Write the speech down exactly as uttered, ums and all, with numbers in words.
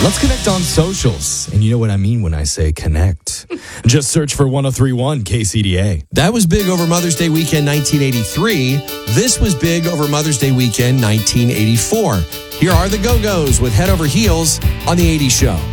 Let's connect on socials. And you know what I mean when I say connect. Just search for one oh three point one K C D A. That was big over Mother's Day weekend nineteen eighty-three. This was big over Mother's Day weekend nineteen eighty-four. Here are the Go-Go's with Head Over Heels on The eighties Show.